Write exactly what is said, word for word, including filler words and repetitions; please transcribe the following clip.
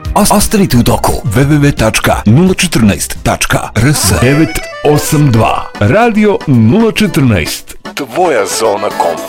Останете у току. w w w точка нула четырнадцать точка r s девет осем два. Радио нула четырнадцать. Твоя зона комфорт.